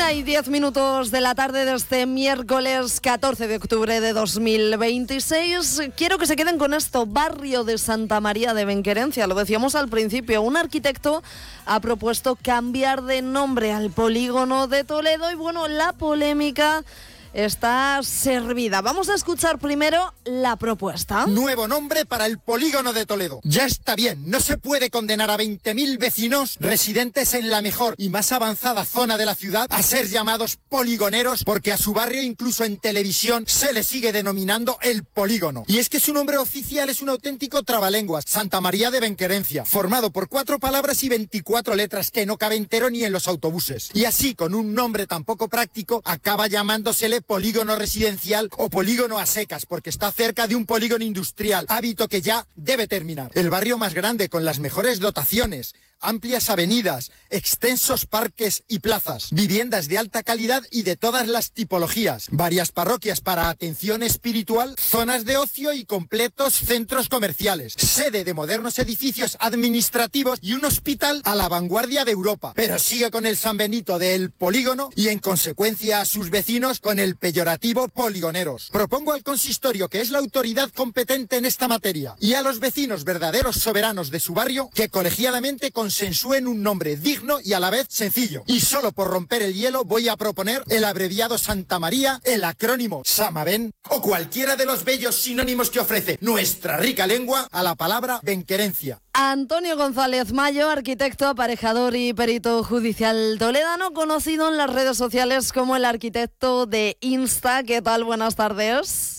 1:10 de la tarde de este miércoles 14 de octubre de 2026. Quiero que se queden con esto. Barrio de Santa María de Benquerencia. Lo decíamos al principio. Un arquitecto ha propuesto cambiar de nombre al polígono de Toledo y bueno, la polémica está servida. Vamos a escuchar primero la propuesta. Nuevo nombre para el polígono de Toledo. Ya está bien, no se puede condenar a 20.000 vecinos residentes en la mejor y más avanzada zona de la ciudad a ser llamados poligoneros porque a su barrio incluso en televisión se le sigue denominando el polígono. Y es que su nombre oficial es un auténtico trabalenguas, Santa María de Benquerencia, formado por 4 palabras y 24 letras que no cabe entero ni en los autobuses. Y así, con un nombre tan poco práctico, acaba llamándosele polígono residencial o polígono a secas, porque está cerca de un polígono industrial, hábito que ya debe terminar. El barrio más grande, con las mejores dotaciones, amplias avenidas, extensos parques y plazas, viviendas de alta calidad y de todas las tipologías, varias parroquias para atención espiritual, zonas de ocio y completos centros comerciales, sede de modernos edificios administrativos y un hospital a la vanguardia de Europa. Pero sigue con el San Benito del polígono y en consecuencia a sus vecinos con el peyorativo poligoneros. Propongo al consistorio, que es la autoridad competente en esta materia, y a los vecinos verdaderos soberanos de su barrio que colegiadamente consensúen un nombre digno y a la vez sencillo. Y solo por romper el hielo voy a proponer el abreviado Santa María, el acrónimo Samaben o cualquiera de los bellos sinónimos que ofrece nuestra rica lengua a la palabra benquerencia. Antonio González Mayo, arquitecto, aparejador y perito judicial toledano, conocido en las redes sociales como el arquitecto de Insta. ¿Qué tal? Buenas tardes.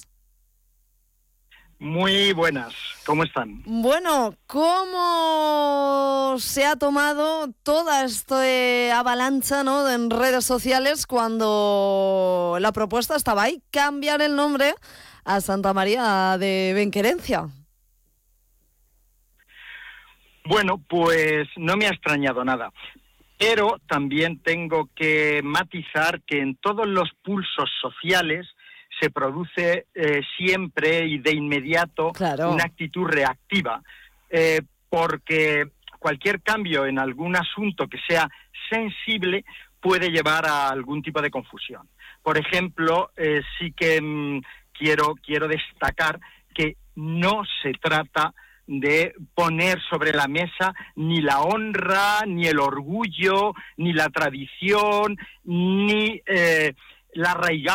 Muy buenas, ¿cómo están? Bueno, ¿cómo se ha tomado toda esta avalancha, ¿no?, en redes sociales cuando la propuesta estaba ahí, cambiar el nombre a Santa María de Benquerencia? Bueno, pues no me ha extrañado nada, pero también tengo que matizar que en todos los pulsos sociales se produce siempre y de inmediato una actitud reactiva, porque cualquier cambio en algún asunto que sea sensible puede llevar a algún tipo de confusión. Por ejemplo, sí que quiero destacar que no se trata de poner sobre la mesa ni la honra, ni el orgullo, ni la tradición, ni la arraigada